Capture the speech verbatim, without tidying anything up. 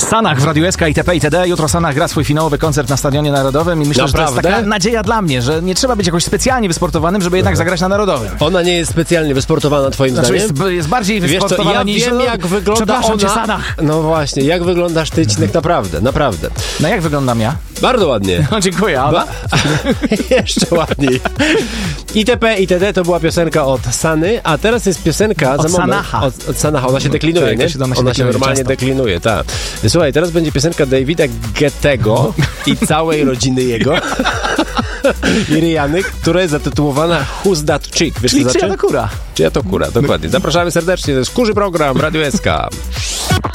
Sanach w Radiu S K, itp. itd. Jutro Sanach gra swój finałowy koncert na Stadionie Narodowym i myślę, Naprawdę? że to jest taka nadzieja dla mnie, że nie trzeba być jakoś specjalnie wysportowanym, żeby jednak zagrać na Narodowym. Ona nie jest specjalnie wysportowana twoim Znaczy zdaniem? jest, jest bardziej Wiesz co, wysportowana ja niż... wiem, jak wygląda Przepraszam ona. cię, Sanach. No właśnie, jak wyglądasz ty, Cinek, naprawdę, naprawdę. No jak wyglądam ja? Bardzo ładnie. No dziękuję, Ada. Ba- Jeszcze ładniej. itp. itd. To była piosenka od Sany, a teraz jest piosenka Od za moment. Sanaha. Od, od Sanaha. Ona się deklinuje, Tak, nie? to się- ona się Ona się deklinuje normalnie często. deklinuje, tak. Słuchaj, teraz będzie piosenka Davida Gettego i całej rodziny jego i Riany, która jest zatytułowana Who's That Chick? Wiesz, Czyli co czyja znaczy? to kura? Czyja to kura, dokładnie. Zapraszamy serdecznie, to jest Kurzy Program, Radio S K.